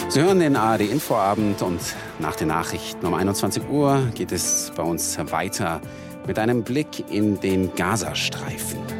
Sie hören den ARD-Infoabend und nach den Nachrichten um 21 Uhr geht es bei uns weiter mit einem Blick in den Gazastreifen.